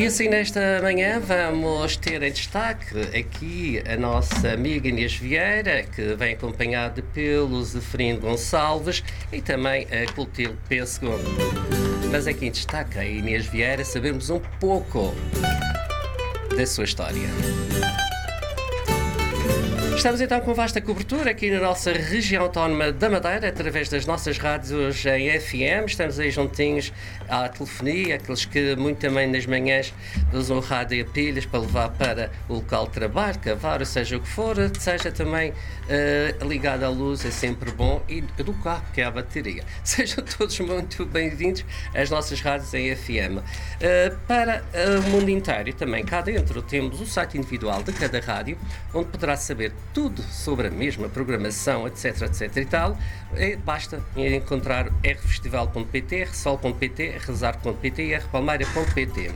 E assim nesta manhã vamos ter em destaque aqui a nossa amiga Inês Vieira, que vem acompanhada pelo Zeferino Gonçalves e também a Clotilde Pêssego. Mas aqui em destaque a Inês Vieira, sabemos um pouco da sua história. Estamos então com vasta cobertura aqui na nossa região autónoma da Madeira, através das nossas rádios em FM. Estamos aí juntinhos à telefonia, aqueles que muito também nas manhãs usam o rádio a pilhas para levar para o local de trabalho, cavar, ou seja o que for, seja também ligado à luz, é sempre bom, e do carro, que é a bateria. Sejam todos muito bem-vindos às nossas rádios em FM. Para o mundo inteiro também, cá dentro temos o site individual de cada rádio, onde poderá saber tudo sobre a mesma programação, etc, etc e tal. Basta encontrar rfestival.pt, rsol.pt, rezar.pt e rpalmeira.pt.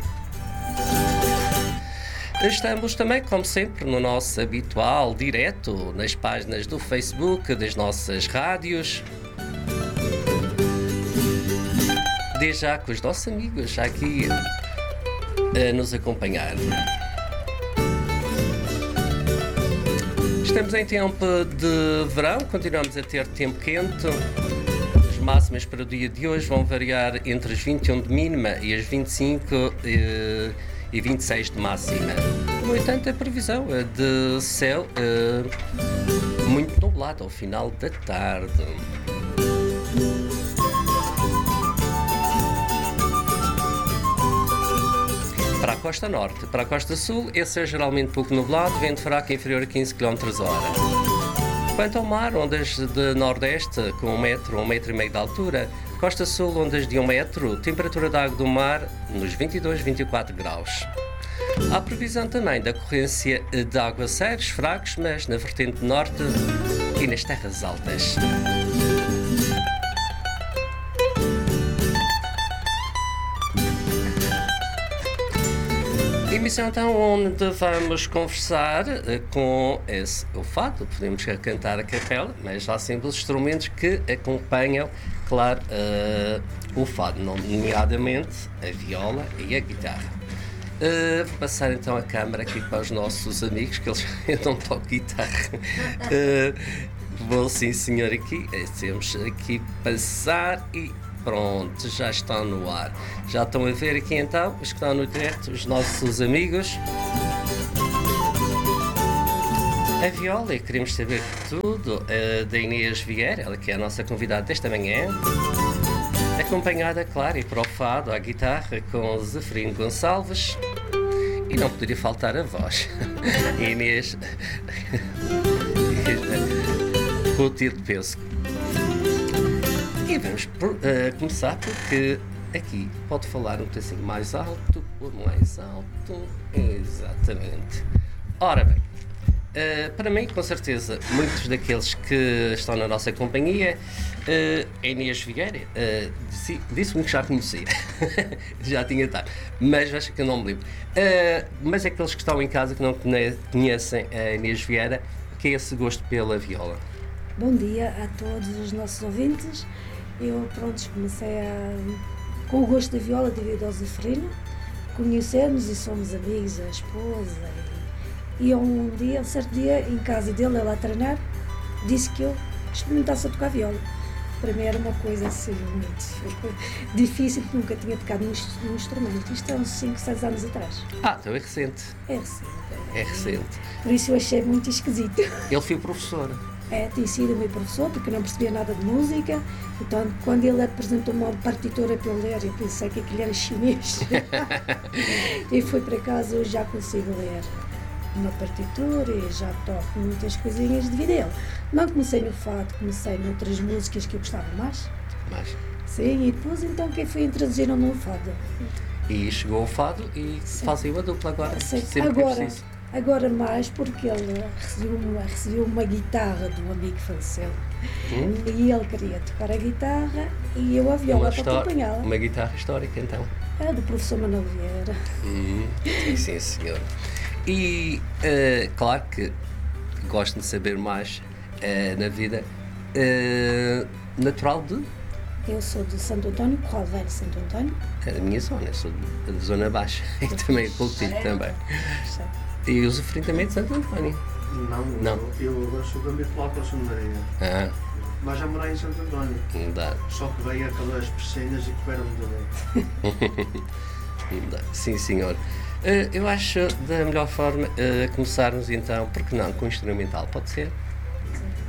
Estamos também, como sempre, no nosso habitual direto, nas páginas do Facebook das nossas rádios. Desde já com os nossos amigos já aqui a nos acompanhar. Estamos em tempo de verão, continuamos a ter tempo quente. As máximas para o dia de hoje vão variar entre as 21 de mínima e as 25 e 26 de máxima. No entanto, a previsão é de céu muito nublado ao final da tarde. Para a costa norte, para a costa sul, esse é geralmente pouco nublado, vento fraco inferior a 15 km/h. Quanto ao mar, ondas de nordeste com 1 metro, 1,5 metro de altura, costa sul, ondas de 1 metro, temperatura da água do mar nos 22, 24 graus. Há previsão também da ocorrência de aguaceiros fracos, mas na vertente norte e nas terras altas. Emissão então onde vamos conversar com o fado, podemos cantar a capela, mas há sempre os instrumentos que acompanham, claro, o fado, nomeadamente a viola e a guitarra. Vou passar então a câmara aqui para os nossos amigos, que eles não tocam guitarra. Vou sim senhor aqui, temos aqui passar e... Pronto, já está no ar. Já estão a ver aqui então, os que estão no direto, os nossos amigos. A viola, e queremos saber tudo da Inês Vieira, ela que é a nossa convidada desta manhã. Acompanhada, claro, e para o fado, à guitarra, com Zeferino Gonçalves. E não poderia faltar a voz. Inês. Clotilde Pêssego. E vamos começar porque aqui pode falar um bocadinho mais alto, exatamente. Ora bem, para mim, com certeza, muitos daqueles que estão na nossa companhia, a Inês Vieira disse-me que já conhecia, já tinha estado, mas acho que eu não me lembro. Mas aqueles que estão em casa que não conhecem a Inês Vieira, que é esse gosto pela viola? Bom dia a todos os nossos ouvintes. Eu, comecei com o gosto da viola devido ao Zeferino. Conhecemos e somos amigos, a esposa. E um certo dia, em casa dele, ela a treinar, disse que eu experimentasse a tocar viola. Para mim era uma coisa assim muito difícil, porque nunca tinha tocado num instrumento. Isto é uns 5, 6 anos atrás. Então é recente. É recente. É recente. Por isso eu achei muito esquisito. Ele foi professor. Tinha sido o meu professor, porque não percebia nada de música. Então, quando ele apresentou uma partitura para eu ler, eu pensei que aquilo era chinês. E fui para casa, hoje já consigo ler uma partitura e já toco muitas coisinhas devido a ele. Não comecei no fado, comecei noutras músicas que eu gostava mais. Sim, e depois então quem foi introduziram no fado. E chegou o fado e fazem uma dupla agora, sempre agora, que é preciso. Agora mais porque ele recebeu uma guitarra de um amigo que faleceu. E ele queria tocar a guitarra e eu a viola para acompanhá-la. Uma guitarra histórica então? É do professor Manuel Vieira. Sim senhor. E claro que gosto de saber mais na vida natural de Eu sou de Santo António, Corral Velho, Santo António. É da minha zona, eu sou de Zona Baixa e também Coutinho também. E o Zofrim também é de Santo António. Não. Eu agora sou da Mitolá para São Maria. Mas já morei em Santo António. Não dá. Só que veio aquelas piscinas e coberam-me de bem. Não dá. Sim, senhor. Eu acho da melhor forma começarmos então, porque não, com o instrumental, pode ser?